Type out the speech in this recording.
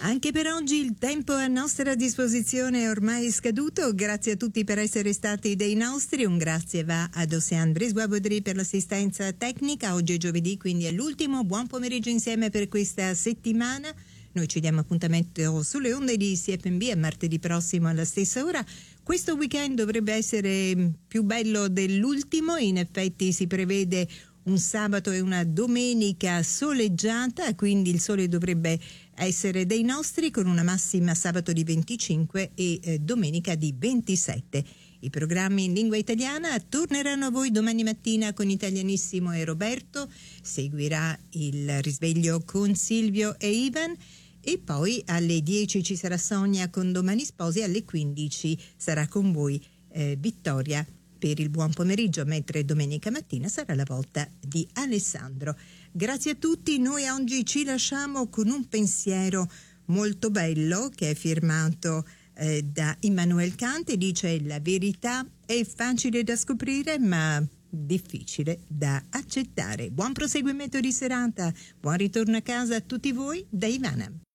Anche per oggi il tempo a nostra disposizione è ormai scaduto. Grazie a tutti per essere stati dei nostri. Un grazie va ad Ocean Brisbois-Baudry per l'assistenza tecnica. Oggi è giovedì, quindi è l'ultimo. Buon pomeriggio insieme per questa settimana. Noi ci diamo appuntamento sulle onde di CFMB a martedì prossimo alla stessa ora. Questo weekend dovrebbe essere più bello dell'ultimo. In effetti si prevede un sabato e una domenica soleggiata, quindi il sole dovrebbe essere dei nostri, con una massima sabato di 25 e domenica di 27. I programmi in lingua italiana torneranno a voi domani mattina con Italianissimo e Roberto, seguirà il risveglio con Silvio e Ivan e poi alle 10 ci sarà Sonia con Domani Sposi, alle 15 sarà con voi Vittoria per il buon pomeriggio, mentre domenica mattina sarà la volta di Alessandro. Grazie a tutti, noi oggi ci lasciamo con un pensiero molto bello che è firmato da Immanuel Kant e dice: la verità è facile da scoprire ma difficile da accettare. Buon proseguimento di serata, buon ritorno a casa a tutti voi da Ivana.